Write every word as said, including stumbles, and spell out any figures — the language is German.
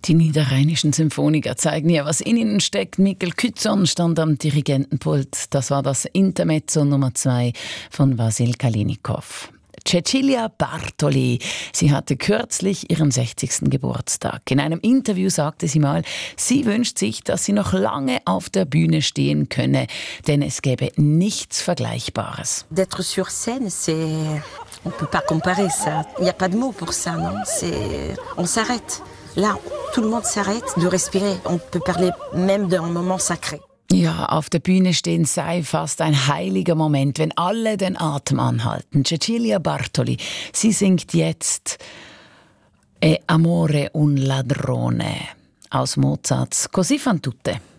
Die niederrheinischen Symphoniker zeigen ja, was in ihnen steckt. Mikkel Kützon stand am Dirigentenpult. Das war das Intermezzo Nummer zwei von Wasyl Kalinikow. Cecilia Bartoli, sie hatte kürzlich ihren sechzigsten Geburtstag. In einem Interview sagte sie mal, sie wünscht sich, dass sie noch lange auf der Bühne stehen könne, denn es gäbe nichts Vergleichbares. D'être sur scène, c'est... On peut pas comparer ça. Il y a pas de mots pour ça, non? C'est... On s'arrête. Là, tout le monde s'arrête de respirer. On peut parler même d'un moment sacré. Ja, auf der Bühne stehen sei fast ein heiliger Moment, wenn alle den Atem anhalten. Cecilia Bartoli, sie singt jetzt «E amore un ladrone» aus Mozarts «Così fan tutte».